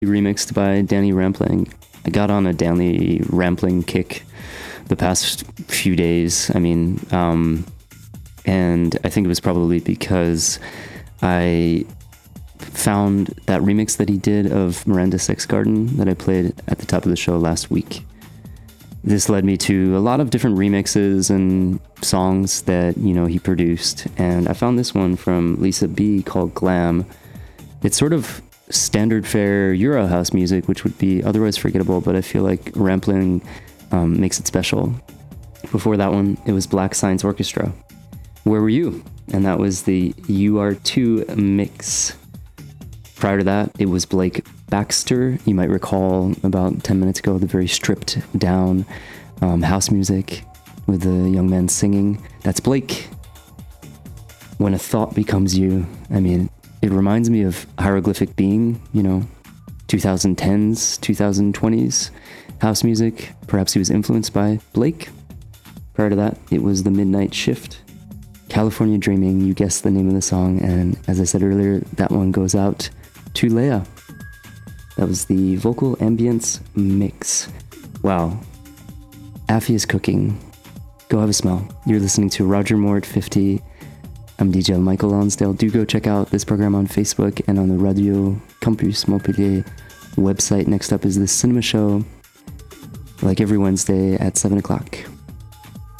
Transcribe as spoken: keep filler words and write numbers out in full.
remixed by Danny Rampling. I got on a Danny Rampling kick the past few days. I mean, um, and I think it was probably because I found that remix that he did of Miranda Sex Garden that I played at the top of the show last week. This led me to a lot of different remixes and songs that, you know, he produced. And I found this one from Lisa B called Glam. It's sort of standard fare Euro house music, which would be otherwise forgettable, but I feel like Rampling um, makes it special. Before that one, it was Black Science Orchestra. Where Were You? And that was the U R two mix. Prior to that, it was Blake Baxter. You might recall about ten minutes ago, the very stripped down um, house music with the young man singing. That's Blake. When a Thought Becomes You. I mean, it reminds me of Hieroglyphic Being, you know, twenty tens, twenty twenties house music. Perhaps he was influenced by Blake. Prior to that, it was The Midnight Shift. California Dreaming, you guessed the name of the song, and as I said earlier, that one goes out to Leia. That was the vocal ambience mix. Wow. Affy is cooking. Go have a smell. You're listening to Roger Moore at fifty. I'm D J Michael Lonsdale. Do go check out this program on Facebook and on the Radio Campus Montpellier website. Next up is the Cinema Show, like every Wednesday at seven o'clock.